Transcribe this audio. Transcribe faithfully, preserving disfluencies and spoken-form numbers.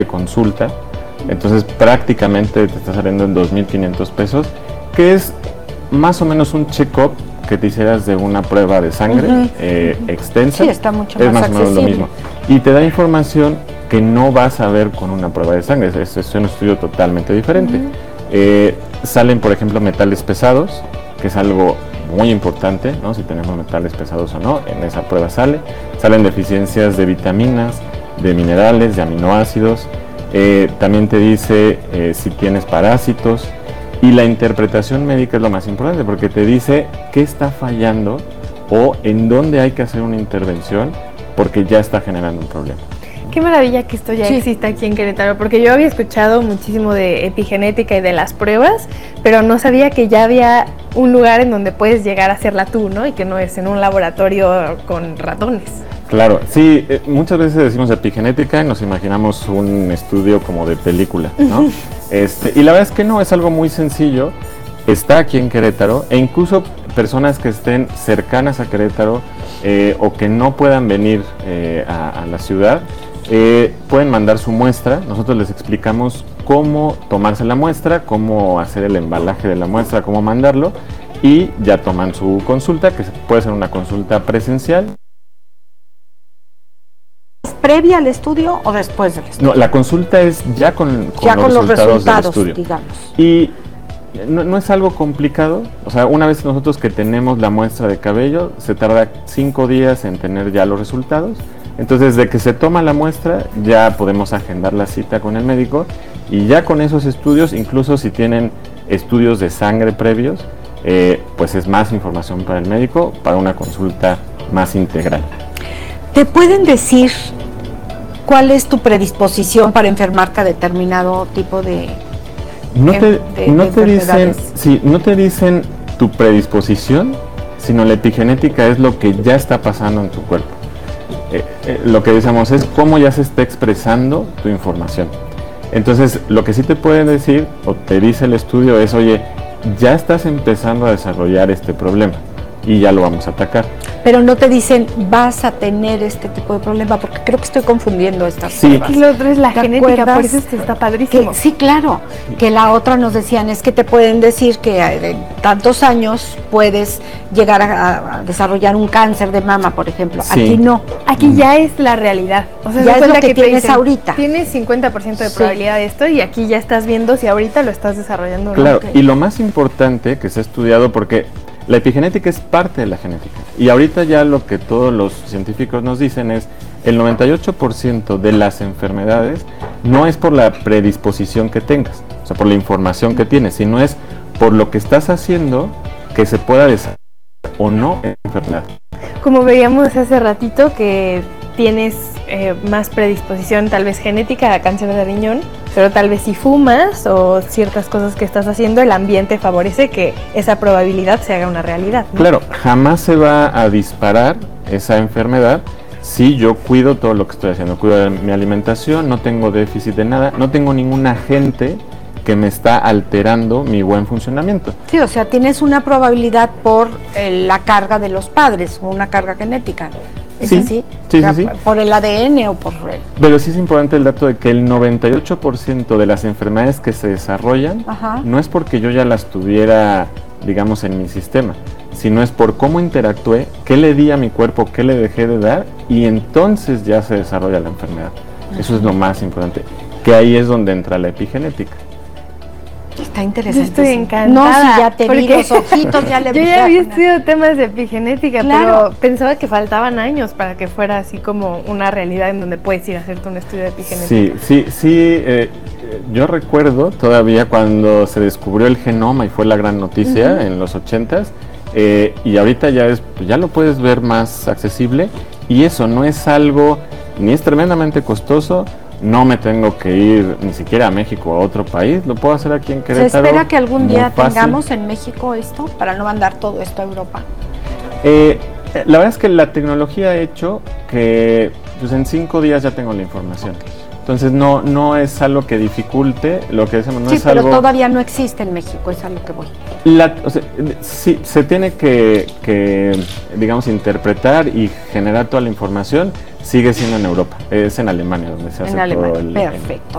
de consulta, entonces prácticamente te está saliendo en dos mil quinientos pesos, que es más o menos un check-up que te hicieras de una prueba de sangre uh-huh. eh, uh-huh. extensa. Sí, está mucho es más más o menos lo mismo. Y te da información que no vas a ver con una prueba de sangre, es, es un estudio totalmente diferente. Uh-huh. eh, salen, por ejemplo, metales pesados, que es algo muy importante, ¿no? Si tenemos metales pesados o no, en esa prueba sale. Salen deficiencias de vitaminas, de minerales, de aminoácidos. Eh, también te dice eh, si tienes parásitos. Y la interpretación médica es lo más importante, porque te dice qué está fallando o en dónde hay que hacer una intervención, porque ya está generando un problema. Qué maravilla que esto ya sí. exista aquí en Querétaro, porque yo había escuchado muchísimo de epigenética y de las pruebas, pero no sabía que ya había un lugar en donde puedes llegar a hacerla tú, ¿no? Y que no es en un laboratorio con ratones. Claro, sí, eh, muchas veces decimos epigenética y nos imaginamos un estudio como de película, ¿no? este, y la verdad es que no, es algo muy sencillo, está aquí en Querétaro, e incluso personas que estén cercanas a Querétaro eh, o que no puedan venir eh, a, a la ciudad, eh, pueden mandar su muestra. Nosotros les explicamos cómo tomarse la muestra, cómo hacer el embalaje de la muestra, cómo mandarlo, y ya toman su consulta, que puede ser una consulta presencial. ¿Previa al estudio o después del estudio? No, la consulta es ya con, con, ya los, con resultados los resultados del estudio. Digamos. Y no, no es algo complicado, o sea, una vez nosotros que tenemos la muestra de cabello, se tarda cinco días en tener ya los resultados. Entonces, desde que se toma la muestra, ya podemos agendar la cita con el médico, y ya con esos estudios, incluso si tienen estudios de sangre previos, eh, pues es más información para el médico, para una consulta más integral. ¿Te pueden decir cuál es tu predisposición para enfermarte a determinado tipo de no te, de, no de te dicen sí, no te dicen tu predisposición, sino la epigenética es lo que ya está pasando en tu cuerpo. Eh, eh, lo que decimos es cómo ya se está expresando tu información. Entonces, lo que sí te pueden decir, o te dice el estudio, es, oye, ya estás empezando a desarrollar este problema y ya lo vamos a atacar. Pero no te dicen, vas a tener este tipo de problema, porque creo que estoy confundiendo estas sí. cosas. Y lo otro es la genética, por eso esto está padrísimo. Que, sí, claro, que la otra nos decían, es que te pueden decir que en tantos años puedes llegar a, a desarrollar un cáncer de mama, por ejemplo. Sí. Aquí no. Aquí mm. ya es la realidad. O sea, ya es lo que, que tienes dicen, ahorita. Tienes cincuenta por ciento de probabilidad sí. de esto, y aquí ya estás viendo si ahorita lo estás desarrollando. Claro, okay. Y lo más importante que se ha estudiado, porque la epigenética es parte de la genética, y ahorita ya lo que todos los científicos nos dicen es el noventa y ocho por ciento de las enfermedades no es por la predisposición que tengas, o sea, por la información que tienes, sino es por lo que estás haciendo que se pueda desarrollar o no enfermedad. Como veíamos hace ratito que tienes eh, más predisposición tal vez genética a cáncer de riñón, pero tal vez si fumas o ciertas cosas que estás haciendo, el ambiente favorece que esa probabilidad se haga una realidad, ¿no? Claro, jamás se va a disparar esa enfermedad si yo cuido todo lo que estoy haciendo, cuido de mi alimentación, no tengo déficit de nada, no tengo ningún agente que me está alterando mi buen funcionamiento. Sí, o sea, tienes una probabilidad por eh, la carga de los padres o una carga genética. ¿Es sí, así? Sí, o sea, sí, sí. ¿Por el A D N o por...? El... Pero sí es importante el dato de que el noventa y ocho por ciento de las enfermedades que se desarrollan Ajá. no es porque yo ya las tuviera, digamos, en mi sistema, sino es por cómo interactué, qué le di a mi cuerpo, qué le dejé de dar, y entonces ya se desarrolla la enfermedad. Ajá. Eso es lo más importante, que ahí es donde entra la epigenética. Está interesante. Yo estoy encantada. No, si ya te vi los ojitos, ya le Yo ya había estudiado temas de epigenética, claro. pero pensaba que faltaban años para que fuera así como una realidad en donde puedes ir a hacerte un estudio de epigenética. Sí, sí, sí. Eh, yo recuerdo todavía cuando se descubrió el genoma y fue la gran noticia uh-huh. en los ochentas, eh, y ahorita ya es, ya lo puedes ver más accesible, y eso no es algo, ni es tremendamente costoso. No me tengo que ir ni siquiera a México o a otro país, lo puedo hacer aquí en Querétaro. ¿Se espera que algún día fácil. tengamos en México esto para no mandar todo esto a Europa? Eh, la verdad es que la tecnología ha hecho que pues, en cinco días ya tengo la información. Entonces no, no es algo que dificulte, lo que decimos no sí, es pero algo... todavía no existe en México, es a lo que voy. La, o sea, sí, se tiene que, que, digamos, interpretar y generar toda la información, sigue siendo en Europa, es en Alemania donde se hace en todo Alemania. el... Perfecto.